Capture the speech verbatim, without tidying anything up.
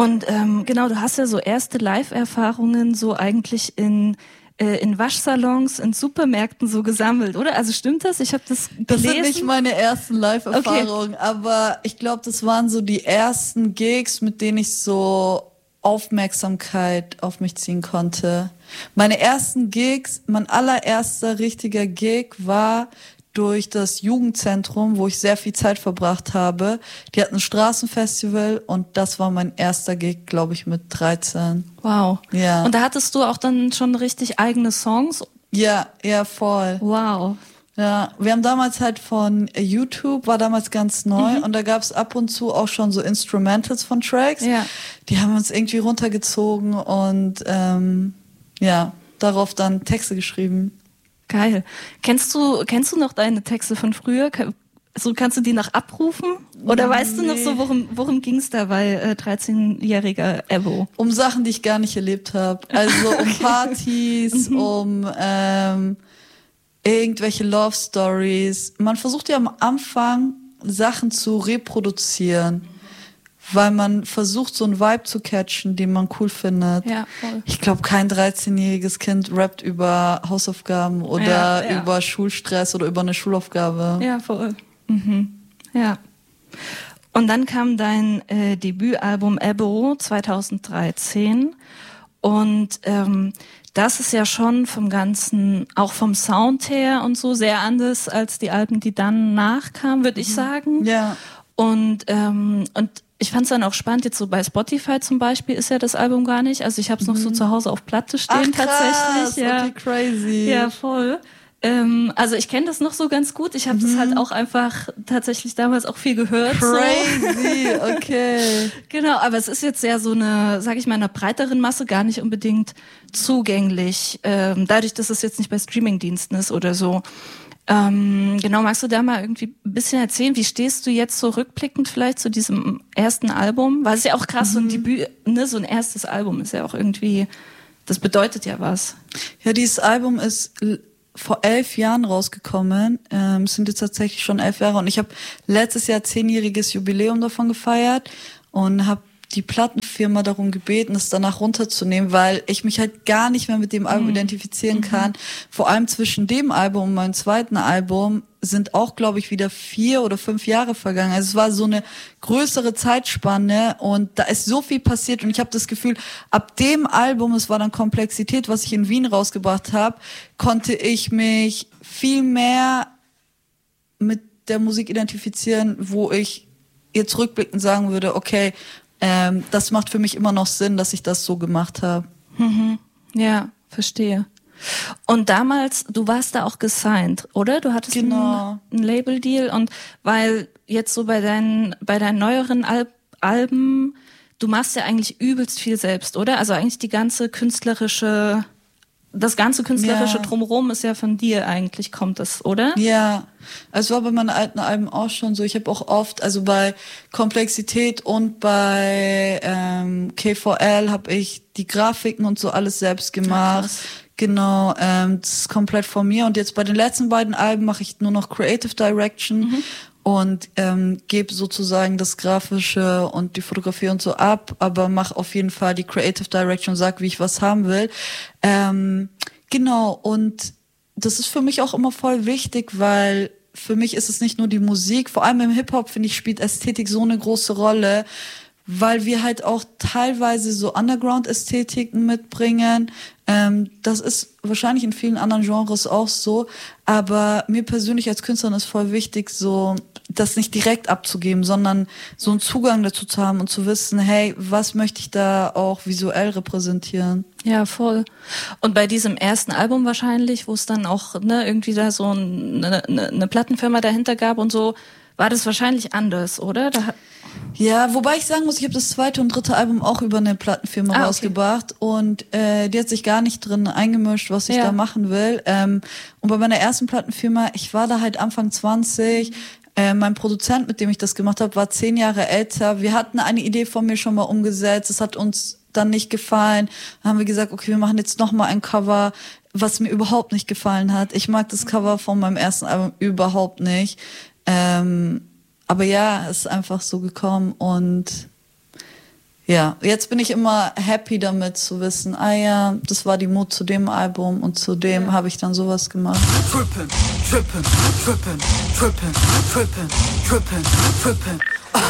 Und ähm, genau, du hast ja so erste Live-Erfahrungen so eigentlich in äh, in Waschsalons, in Supermärkten so gesammelt, oder? Also stimmt das? Ich habe das gelesen. Das sind nicht meine ersten Live-Erfahrungen, okay. aber ich glaube, das waren so die ersten Gigs, mit denen ich so Aufmerksamkeit auf mich ziehen konnte. Meine ersten Gigs, mein allererster richtiger Gig war durch das Jugendzentrum, wo ich sehr viel Zeit verbracht habe. Die hatten ein Straßenfestival und das war mein erster Gig, glaube ich, mit dreizehn. Wow. Ja. Und da hattest du auch dann schon richtig eigene Songs? Ja, ja, voll. Wow. Ja, wir haben damals halt von YouTube, war damals ganz neu mhm. und da gab's ab und zu auch schon so Instrumentals von Tracks. Ja. Die haben uns irgendwie runtergezogen und ähm, ja, darauf dann Texte geschrieben. Geil. Kennst du, kennst du noch deine Texte von früher? So, kannst du die noch abrufen? Oder nee. Weißt du noch so, worum, worum ging's da bei äh, dreizehnjähriger Evo? Um Sachen, die ich gar nicht erlebt habe. Also um okay. Partys, mhm. um ähm, irgendwelche Love Stories. Man versucht ja am Anfang Sachen zu reproduzieren, weil man versucht, so einen Vibe zu catchen, den man cool findet. Ja, voll. Ich glaube, kein dreizehnjähriges Kind rappt über Hausaufgaben oder ja, ja. über Schulstress oder über eine Schulaufgabe. Ja, voll. Mhm. Ja. Und dann kam dein äh, Debütalbum Ebbo zweitausenddreizehn und ähm, das ist ja schon vom Ganzen, auch vom Sound her und so, sehr anders als die Alben, die dann nachkamen, würde ich sagen. Ja. Und ähm, und ich fand es dann auch spannend, jetzt so bei Spotify zum Beispiel ist ja das Album gar nicht. Also ich habe es mhm. noch so zu Hause auf Platte stehen. Ach, krass, tatsächlich. Ja. Okay, crazy. Ja, voll. Ähm, also ich kenne das noch so ganz gut. Ich habe mhm. das halt auch einfach tatsächlich damals auch viel gehört. Crazy, so. Okay. Genau, aber es ist jetzt ja so eine, sag ich mal, einer breiteren Masse gar nicht unbedingt zugänglich. Ähm, dadurch, dass es jetzt nicht bei Streamingdiensten ist oder so. Ähm, genau, magst du da mal irgendwie ein bisschen erzählen, wie stehst du jetzt so rückblickend vielleicht zu diesem ersten Album? Weil es ja auch krass, mhm. so ein Debüt, ne, so ein erstes Album ist ja auch irgendwie, das bedeutet ja was. Ja, dieses Album ist vor elf Jahren rausgekommen, ähm, es sind jetzt tatsächlich schon elf Jahre und ich habe letztes Jahr zehnjähriges Jubiläum davon gefeiert und habe die Plattenfirma darum gebeten, es danach runterzunehmen, weil ich mich halt gar nicht mehr mit dem Album mhm. identifizieren kann. Vor allem zwischen dem Album und meinem zweiten Album sind auch, glaube ich, wieder vier oder fünf Jahre vergangen. Also es war so eine größere Zeitspanne und da ist so viel passiert und ich habe das Gefühl, ab dem Album, es war dann Komplexität, was ich in Wien rausgebracht habe, konnte ich mich viel mehr mit der Musik identifizieren, wo ich jetzt rückblickend sagen würde, okay, Ähm, das macht für mich immer noch Sinn, dass ich das so gemacht habe. Mhm. Ja, verstehe. Und damals, du warst da auch gesigned, oder? Du hattest genau. einen, einen Label-Deal und weil jetzt so bei deinen, bei deinen neueren Al- Alben, du machst ja eigentlich übelst viel selbst, oder? Also eigentlich die ganze künstlerische, das ganze künstlerische ja. Drumherum ist ja von dir eigentlich, kommt das, oder? Ja, also war bei meinen alten Alben auch schon so. Ich habe auch oft, also bei Komplexität und bei ähm, K vier L habe ich die Grafiken und so alles selbst gemacht. Ach, genau, ähm, das ist komplett von mir. Und jetzt bei den letzten beiden Alben mache ich nur noch Creative Direction. Mhm. Und ähm, gebe sozusagen das Grafische und die Fotografie und so ab, aber mache auf jeden Fall die Creative Direction und sag, wie ich was haben will. Ähm, genau, und das ist für mich auch immer voll wichtig, weil für mich ist es nicht nur die Musik, vor allem im Hip-Hop, finde ich, spielt Ästhetik so eine große Rolle, weil wir halt auch teilweise so Underground-Ästhetiken mitbringen. Ähm, das ist wahrscheinlich in vielen anderen Genres auch so, aber mir persönlich als Künstlerin ist voll wichtig, so das nicht direkt abzugeben, sondern so einen Zugang dazu zu haben und zu wissen, hey, was möchte ich da auch visuell repräsentieren? Ja, voll. Und bei diesem ersten Album wahrscheinlich, wo es dann auch ne irgendwie da so eine, eine, eine Plattenfirma dahinter gab und so, war das wahrscheinlich anders, oder? Da ja, wobei ich sagen muss, ich habe das zweite und dritte Album auch über eine Plattenfirma ah, rausgebracht okay. und äh, die hat sich gar nicht drin eingemischt, was ich ja. da machen will. Ähm, und bei meiner ersten Plattenfirma, ich war da halt Anfang zwanzig, äh, mein Produzent, mit dem ich das gemacht habe, war zehn Jahre älter. Wir hatten eine Idee von mir schon mal umgesetzt, es hat uns dann nicht gefallen. Dann haben wir gesagt, okay, wir machen jetzt nochmal ein Cover, was mir überhaupt nicht gefallen hat. Ich mag das Cover von meinem ersten Album überhaupt nicht. Ähm, aber ja, es ist einfach so gekommen und ja, jetzt bin ich immer happy damit zu wissen, ah ja, das war die Mut zu dem Album und zu dem ja. habe ich dann sowas gemacht. Trippin', trippin', trippin', trippin', trippin', trippin', trippin'.